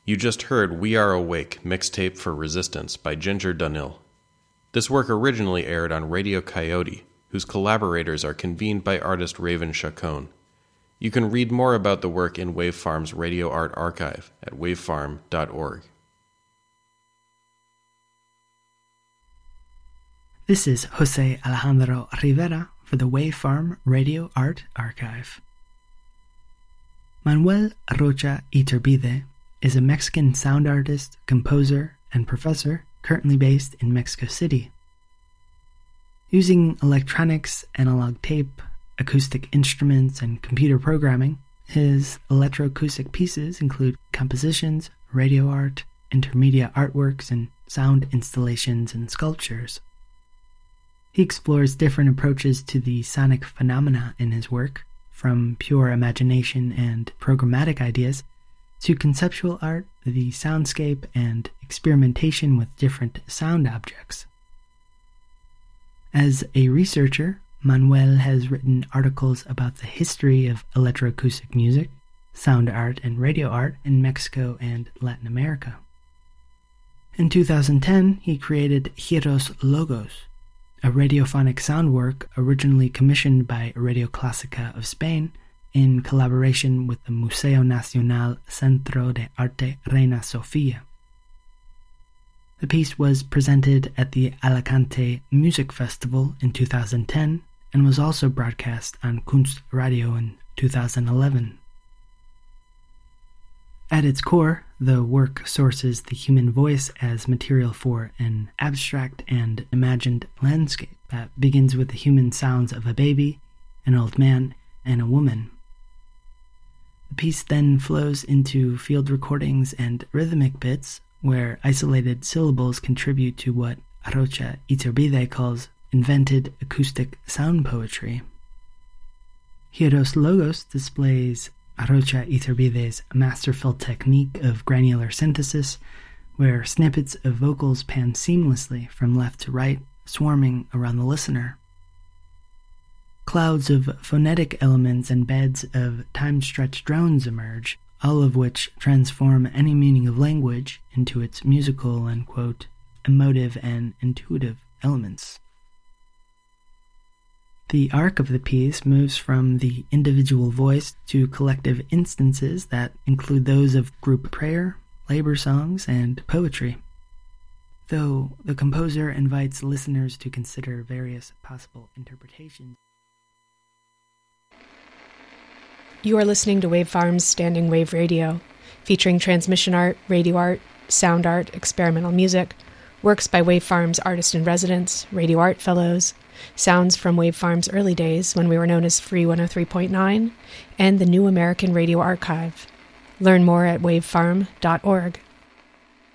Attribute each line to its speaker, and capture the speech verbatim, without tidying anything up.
Speaker 1: You just heard We Are Awake, mixtape for Resistance by Ginger Dunhill. This work originally aired on Radio Coyote, whose collaborators are convened by artist Raven Chacon. You can read more about the work in Wavefarm's Radio Art Archive at wavefarm dot org.
Speaker 2: This is Jose Alejandro Rivera for the Wavefarm Radio Art Archive. Manuel Rocha Iturbide is a Mexican sound artist, composer, and professor currently based in Mexico City. Using electronics, analog tape, acoustic instruments, and computer programming, his electroacoustic pieces include compositions, radio art, intermedia artworks, and sound installations and sculptures. He explores different approaches to the sonic phenomena in his work, from pure imagination and programmatic ideas to conceptual art, the soundscape, and experimentation with different sound objects. As a researcher, Manuel has written articles about the history of electroacoustic music, sound art, and radio art in Mexico and Latin America. In two thousand ten, he created Giros Logos, a radiophonic sound work originally commissioned by Radio Clásica of Spain in collaboration with the Museo Nacional Centro de Arte Reina Sofía. The piece was presented at the Alicante Music Festival in two thousand ten and was also broadcast on Kunstradio in two thousand eleven. At its core, the work sources the human voice as material for an abstract and imagined landscape that begins with the human sounds of a baby, an old man, and a woman. The piece then flows into field recordings and rhythmic bits, where isolated syllables contribute to what Rocha Iturbide calls invented acoustic sound poetry. Giros Logos displays Rocha Iturbide's masterful technique of granular synthesis, where snippets of vocals pan seamlessly from left to right, swarming around the listener. Clouds of phonetic elements and beds of time-stretched drones emerge, all of which transform any meaning of language into its musical and, quote, emotive and intuitive elements. The arc of the piece moves from the individual voice to collective instances that include those of group prayer, labor songs, and poetry. Though the composer invites listeners to consider various possible interpretations.
Speaker 3: You are listening to Wavefarm's Standing Wave Radio, featuring transmission art, radio art, sound art, experimental music, works by Wavefarm's artist-in-residence, radio art fellows, sounds from Wavefarm's early days when we were known as Free one oh three point nine, and the New American Radio Archive. Learn more at wavefarm dot org.